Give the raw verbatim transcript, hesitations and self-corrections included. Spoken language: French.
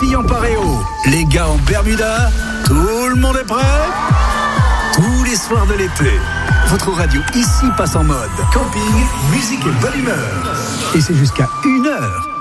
filles en paréo, les gars en Bermuda, tout le monde est prêt? Tous les soirs de l'été, votre radio ici passe en mode camping, musique et bonne humeur. Et c'est jusqu'à une heure.